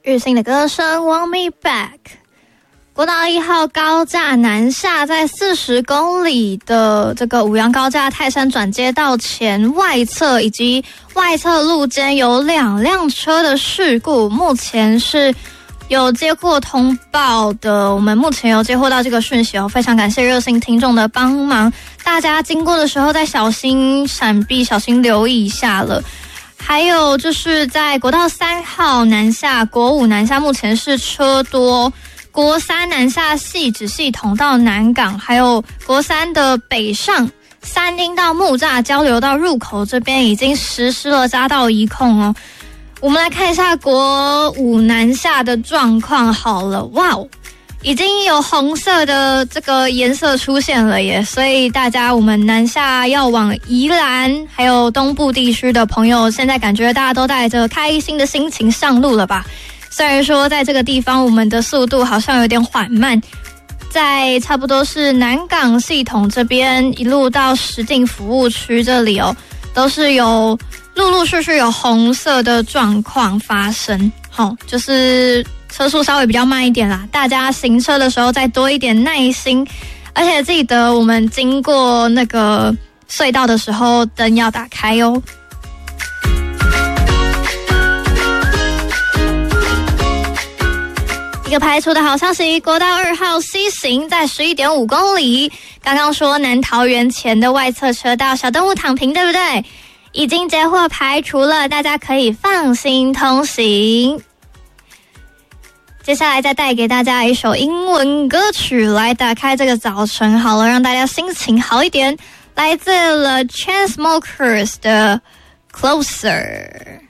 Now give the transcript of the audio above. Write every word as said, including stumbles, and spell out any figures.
日新的歌声 Want Me Back。 国道一号高架南下，在四十公里的这个五杨高架泰山转接道前外侧以及外侧路间有两辆车的事故，目前是有接获通报的，我们目前有接获到这个讯息哦，非常感谢热心听众的帮忙，大家经过的时候再小心闪避，小心留意一下了。还有就是在国道三号南下、国五南下，目前是车多。国三南下汐止系统到南港，还有国三的北上三鹰到木栅交流道入口这边已经实施了匝道移控哦。我们来看一下国五南下的状况好了，哇哦，已经有红色的这个颜色出现了耶，所以大家我们南下要往宜兰还有东部地区的朋友，现在感觉大家都带着开心的心情上路了吧？虽然说在这个地方我们的速度好像有点缓慢，在差不多是南港系统这边一路到石碇服务区这里哦，都是有陆陆续续有红色的状况发生，好，就是车速稍微比较慢一点啦，大家行车的时候再多一点耐心，而且记得我们经过那个隧道的时候灯要打开哦。一个排除的好消息，国道二号西行在 十一点五公里，刚刚说南桃园前的外侧车道小动物躺平对不对？已经截获排除了，大家可以放心通行。接下来再带给大家一首英文歌曲来打开这个早晨好了，让大家心情好一点，来自 The Chainsmokers 的 Closer。